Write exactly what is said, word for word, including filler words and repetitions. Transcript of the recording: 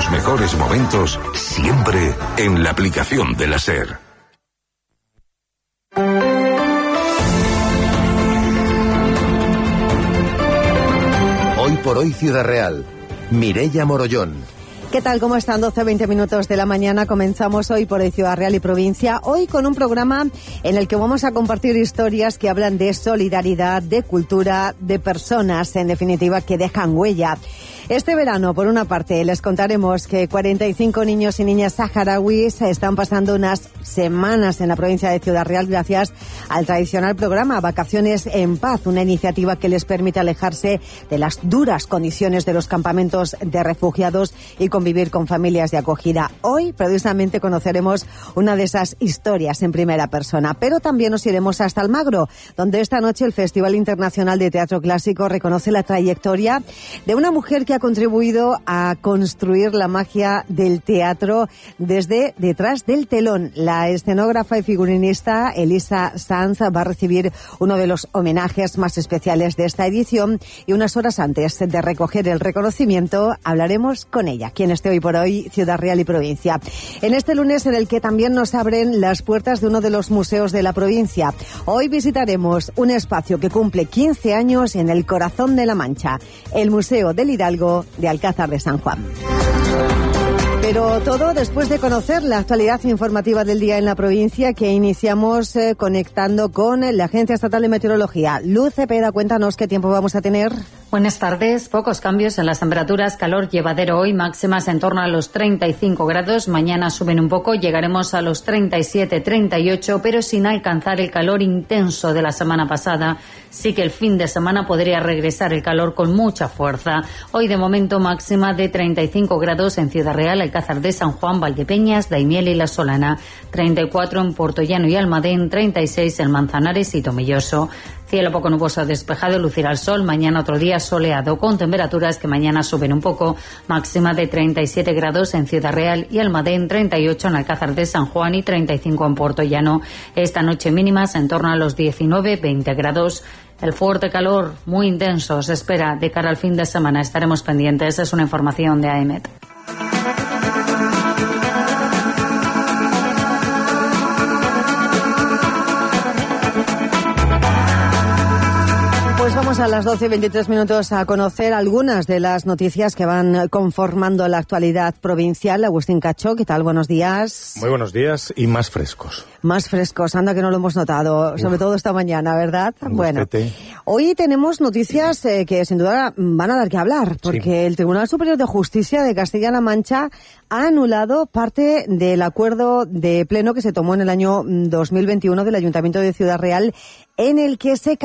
Los mejores momentos siempre en la aplicación de la SER. Hoy por hoy Ciudad Real. Mireia Morollón. ¿Qué tal? ¿Cómo están? doce veinte minutos de la mañana. Comenzamos hoy por hoy Ciudad Real y Provincia. Hoy con un programa en el que vamos a compartir historias que hablan de solidaridad, de cultura, de personas, en definitiva, que dejan huella. Este verano, por una parte, les contaremos que cuarenta y cinco niños y niñas saharauis están pasando unas semanas en la provincia de Ciudad Real gracias al tradicional programa Vacaciones en Paz, una iniciativa que les permite alejarse de las duras condiciones de los campamentos de refugiados y convivir con familias de acogida. Hoy, precisamente, conoceremos una de esas historias en primera persona, pero también nos iremos hasta Almagro, donde esta noche el Festival Internacional de Teatro Clásico reconoce la trayectoria de una mujer que ha contribuido a construir la magia del teatro desde detrás del telón. La escenógrafa y figurinista Elisa Sanz va a recibir uno de los homenajes más especiales de esta edición y unas horas antes de recoger el reconocimiento hablaremos con ella, quien esté hoy por hoy Ciudad Real y Provincia. En este lunes en el que también nos abren las puertas de uno de los museos de la provincia. Hoy visitaremos un espacio que cumple quince años en el corazón de La Mancha, el Museo del Hidalgo de Alcázar de San Juan. Pero todo después de conocer la actualidad informativa del día en la provincia, que iniciamos eh, conectando con la Agencia Estatal de Meteorología. Luz Cepeda, cuéntanos qué tiempo vamos a tener. Buenas tardes. Pocos cambios en las temperaturas. Calor llevadero hoy, máximas en torno a los treinta y cinco grados. Mañana suben un poco, llegaremos a los treinta y siete, treinta y ocho, pero sin alcanzar el calor intenso de la semana pasada. Sí que el fin de semana podría regresar el calor con mucha fuerza. Hoy de momento máxima de treinta y cinco grados en Ciudad Real, Alcázar de San Juan, Valdepeñas, Daimiel y La Solana. treinta y cuatro en Puertollano y Almadén, treinta y seis en Manzanares y Tomelloso. Cielo poco nuboso despejado, lucirá el sol. Mañana otro día soleado con temperaturas que mañana suben un poco. Máxima de treinta y siete grados en Ciudad Real y Almadén, treinta y ocho en Alcázar de San Juan y treinta y cinco en Puertollano. Esta noche mínimas en torno a los diecinueve, veinte grados. El fuerte calor muy intenso se espera de cara al fin de semana. Estaremos pendientes. Es una información de A E M E T. Pues vamos a las doce y veintitrés minutos a conocer algunas de las noticias que van conformando la actualidad provincial. Agustín Cacho, ¿qué tal? Buenos días. Muy buenos días y más frescos. Más frescos, anda que no lo hemos notado, Uf. sobre todo esta mañana, ¿verdad? Bueno, hoy tenemos noticias eh, que sin duda van a dar que hablar, porque sí. El Tribunal Superior de Justicia de Castilla-La Mancha ha anulado parte del acuerdo de pleno que se tomó en el año dos mil veintiuno del Ayuntamiento de Ciudad Real, en el que se